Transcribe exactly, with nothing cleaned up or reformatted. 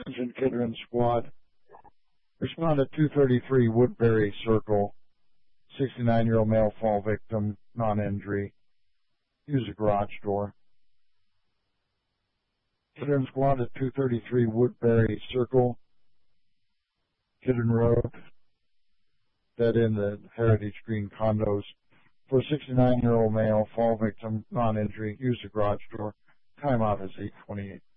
Attention Kidron Squad. Respond at two thirty-three Woodbury Circle. sixty-nine-year-old male fall victim, non-injury. Use a garage door. Kidron Squad at two thirty-three Woodbury Circle. Kidron Road. Dead in the Heritage Green condos. For a sixty-nine-year-old male fall victim, non-injury. Use a garage door. Time out is eight twenty-eight.